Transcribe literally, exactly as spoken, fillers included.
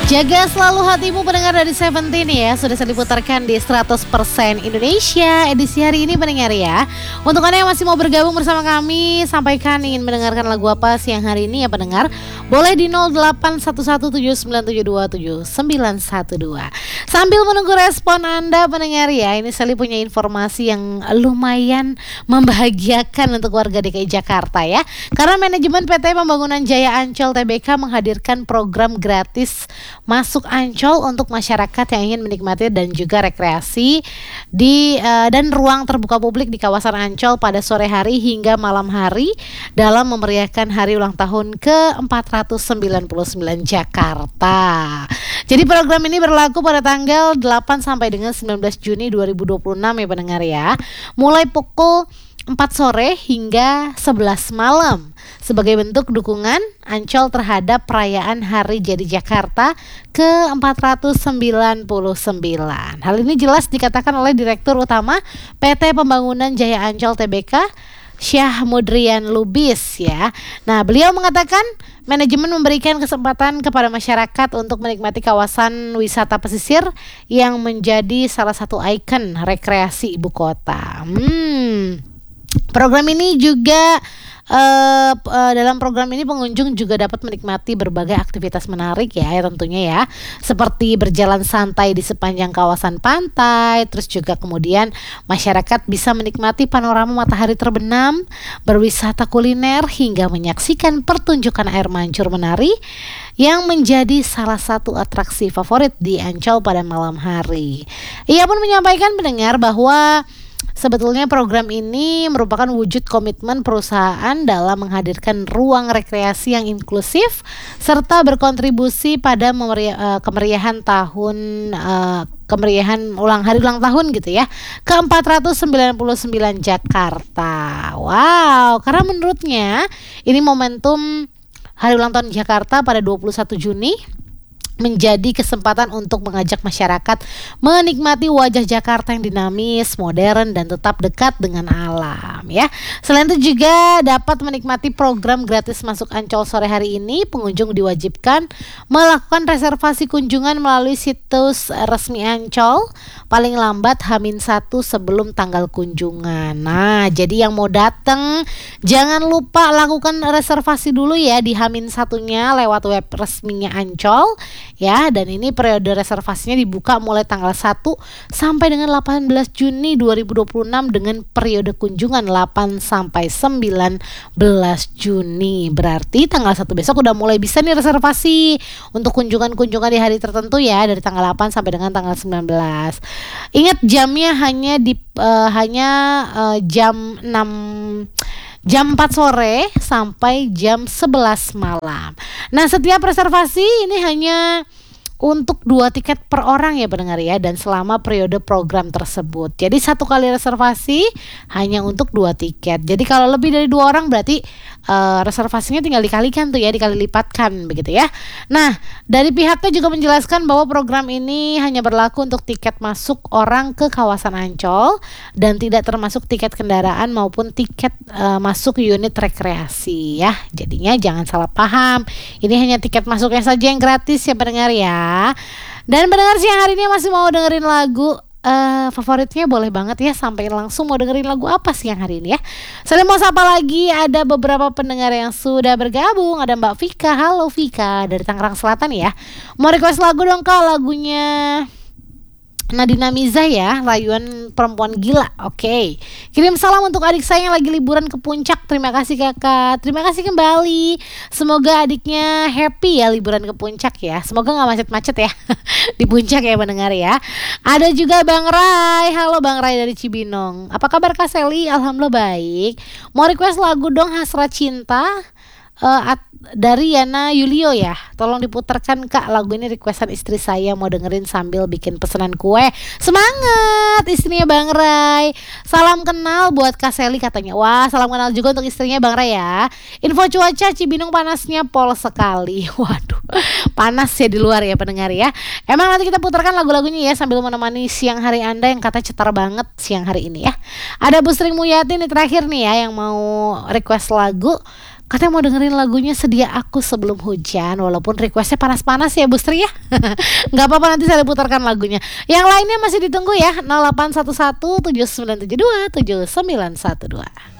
Jaga selalu hatimu pendengar dari Seventeen ya. Sudah saya diputarkan di seratus persen Indonesia edisi hari ini pendengar ya. Untuk Anda yang masih mau bergabung bersama kami, sampaikan ingin mendengarkan lagu apa siang hari ini ya pendengar, boleh di nol delapan satu satu tujuh sembilan tujuh dua tujuh sembilan satu dua. Sambil menunggu respon Anda pendengar ya, ini Sally punya informasi yang lumayan membahagiakan untuk warga D K I Jakarta ya. Karena manajemen P T Pembangunan Jaya Ancol T B K menghadirkan program gratis masuk Ancol untuk masyarakat yang ingin menikmati dan juga rekreasi di uh, dan ruang terbuka publik di kawasan Ancol pada sore hari hingga malam hari dalam memeriahkan hari ulang tahun ke empat ratus sembilan puluh sembilan Jakarta. Jadi program ini berlaku pada tanggal delapan sampai dengan sembilan belas Juni dua ribu dua puluh enam ya pendengar ya. Mulai pukul empat sore hingga sebelas malam sebagai bentuk dukungan Ancol terhadap perayaan Hari Jadi Jakarta ke empat ratus sembilan puluh sembilan. Hal ini jelas dikatakan oleh Direktur Utama P T Pembangunan Jaya Ancol T B K, Syah Mudrian Lubis ya. Nah, beliau mengatakan manajemen memberikan kesempatan kepada masyarakat untuk menikmati kawasan wisata pesisir yang menjadi salah satu ikon rekreasi ibu kota. Hmm. Program ini juga Uh, uh, dalam program ini pengunjung juga dapat menikmati berbagai aktivitas menarik ya, ya tentunya ya, seperti berjalan santai di sepanjang kawasan pantai, terus juga kemudian masyarakat bisa menikmati panorama matahari terbenam, berwisata kuliner hingga menyaksikan pertunjukan air mancur menari yang menjadi salah satu atraksi favorit di Ancol pada malam hari. Ia pun menyampaikan pendengar bahwa sebetulnya program ini merupakan wujud komitmen perusahaan dalam menghadirkan ruang rekreasi yang inklusif serta berkontribusi pada memeria- uh, kemeriahan tahun uh, kemeriahan ulang hari ulang tahun gitu ya ke empat ratus sembilan puluh sembilan Jakarta. Wow, karena menurutnya ini momentum hari ulang tahun Jakarta pada dua puluh satu Juni menjadi kesempatan untuk mengajak masyarakat menikmati wajah Jakarta yang dinamis, modern, dan tetap dekat dengan alam ya. Selain itu juga dapat menikmati program gratis masuk Ancol sore hari ini. Pengunjung diwajibkan melakukan reservasi kunjungan melalui situs resmi Ancol paling lambat H minus satu sebelum tanggal kunjungan. Nah, jadi yang mau datang jangan lupa lakukan reservasi dulu ya di H minus satu-nya lewat web resminya Ancol ya, dan ini periode reservasinya dibuka mulai tanggal satu sampai dengan delapan belas Juni dua ribu dua puluh enam dengan periode kunjungan delapan sampai sembilan belas Juni. Berarti tanggal satu besok udah mulai bisa nih reservasi untuk kunjungan-kunjungan di hari tertentu ya, dari tanggal delapan sampai dengan tanggal sembilan belas. Ingat jamnya hanya di uh, hanya uh, jam enam jam empat sore sampai jam sebelas malam. Nah, setiap reservasi ini hanya untuk dua tiket per orang ya pendengar ya, dan selama periode program tersebut. Jadi satu kali reservasi hanya untuk dua tiket. Jadi kalau lebih dari dua orang berarti uh, reservasinya tinggal dikalikan tuh ya, dikali lipatkan begitu ya. Nah, dari pihaknya juga menjelaskan bahwa program ini hanya berlaku untuk tiket masuk orang ke kawasan Ancol dan tidak termasuk tiket kendaraan maupun tiket uh, masuk unit rekreasi ya. Jadinya jangan salah paham. Ini hanya tiket masuknya saja yang gratis ya pendengar ya. Dan pendengar siang hari ini masih mau dengerin lagu uh, favoritnya, boleh banget ya, sampai langsung mau dengerin lagu apa siang hari ini ya. Saya mau sapa lagi, ada beberapa pendengar yang sudah bergabung. Ada Mbak Vika, halo Vika dari Tangerang Selatan ya. Mau request lagu dong Kak, lagunya Nadina Miza ya, Rayuan Perempuan Gila. Oke, okay. Kirim salam untuk adik saya yang lagi liburan ke puncak. Terima kasih kakak. Terima kasih kembali. Semoga adiknya happy ya liburan ke puncak ya. Semoga gak macet-macet ya di puncak ya mendengar ya. Ada juga Bang Rai. Halo Bang Rai dari Cibinong. Apa kabar Kak Sally? Alhamdulillah baik. Mau request lagu dong, Hasrat Cinta uh, at, dari Yana Yulio ya. Tolong diputarkan Kak, lagu ini requestan istri saya, mau dengerin sambil bikin pesanan kue. Semangat istrinya Bang Rai. Salam kenal buat Kak Sally katanya. Wah, salam kenal juga untuk istrinya Bang Rai ya. Info cuaca Cibinong panasnya pol sekali. Waduh, panas ya di luar ya pendengar ya. Emang nanti kita putarkan lagu-lagunya ya sambil menemani siang hari Anda yang kata cetar banget siang hari ini ya. Ada Bu Sri Mulyati nih terakhir nih ya yang mau request lagu Katanya mau dengerin lagunya Sedia Aku Sebelum Hujan. Walaupun requestnya panas-panas ya Bustri ya. Nggak apa-apa, nanti saya putarkan lagunya. Yang lainnya masih ditunggu ya. nol delapan satu satu tujuh sembilan tujuh dua tujuh sembilan satu dua.